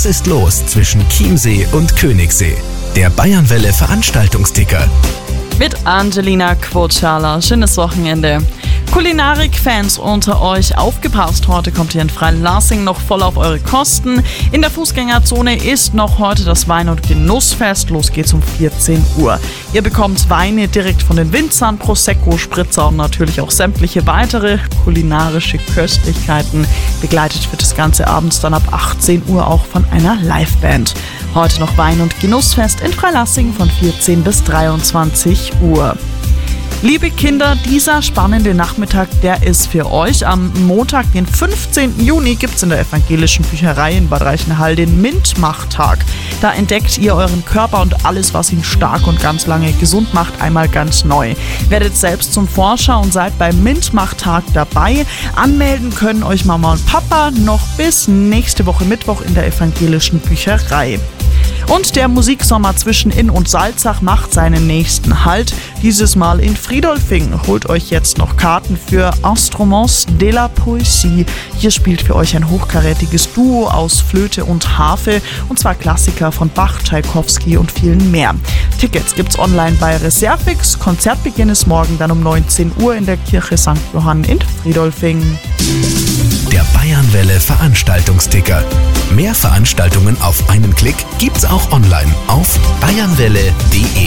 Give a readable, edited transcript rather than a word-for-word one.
Was ist los zwischen Chiemsee und Königssee? Der Bayernwelle Veranstaltungsticker. Mit Angelina Quotschala. Schönes Wochenende. Kulinarik-Fans unter euch, aufgepasst, heute kommt hier in Freilassing noch voll auf eure Kosten. In der Fußgängerzone ist noch heute das Wein- und Genussfest. Los geht's um 14 Uhr. Ihr bekommt Weine direkt von den Winzern, Prosecco, Spritzer und natürlich auch sämtliche weitere kulinarische Köstlichkeiten. Begleitet wird das Ganze abends dann ab 18 Uhr auch von einer Liveband. Heute noch Wein- und Genussfest in Freilassing von 14 bis 23 Uhr. Liebe Kinder, dieser spannende Nachmittag, der ist für euch. Am Montag, den 15. Juni, gibt es in der Evangelischen Bücherei in Bad Reichenhall den MINT-Machtag. Da entdeckt ihr euren Körper und alles, was ihn stark und ganz lange gesund macht, einmal ganz neu. Werdet selbst zum Forscher und seid beim MINT-Machtag dabei. Anmelden können euch Mama und Papa noch bis nächste Woche Mittwoch in der Evangelischen Bücherei. Und der Musiksommer zwischen Inn und Salzach macht seinen nächsten Halt, dieses Mal in Friedolfing. Holt euch jetzt noch Karten für Instruments de la Poésie. Hier spielt für euch ein hochkarätiges Duo aus Flöte und Harfe, und zwar Klassiker von Bach, Tschaikowski und vielen mehr. Tickets gibt's online bei Reservix. Konzertbeginn ist morgen dann um 19 Uhr in der Kirche St. Johann in Friedolfing. Der Bayernwelle Veranstaltungsticker. Mehr Veranstaltungen auf einen Klick gibt's auch online auf bayernwelle.de.